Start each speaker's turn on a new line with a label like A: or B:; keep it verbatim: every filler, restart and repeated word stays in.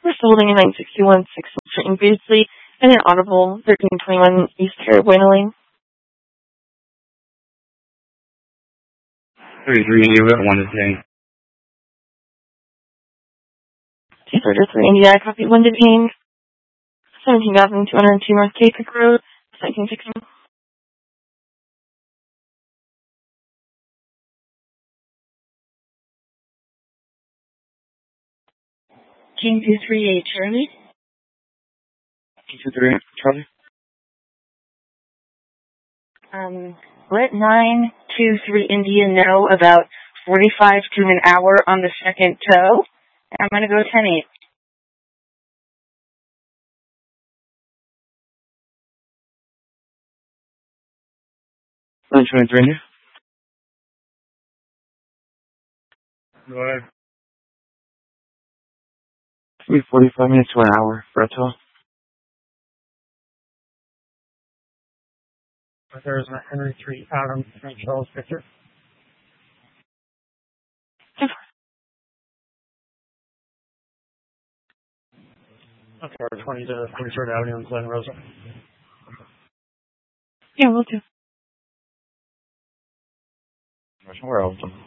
A: We're still holding a nine sixty-one six Street in Beardsley and an audible thirteen twenty-one East Carolina Lane.
B: thirty-three India, one detained.
A: two thirty-three India, I copy one detained. seventeen thousand two hundred two North Cape Road, nineteen sixteen. King two three eight, Charlie.
B: King two three eight, Charlie.
A: Um, let nine two three India know about forty-five to an hour on the second tow. I'm going to go ten eight.
B: nine twenty-three India. Go ahead. Maybe forty-five minutes to an hour for a tow.
C: There's a Henry three Adam Saint Charles Victor. Okay, twenty to forty-third Avenue in Glen Rosa.
A: Yeah, we'll do.
B: Where else?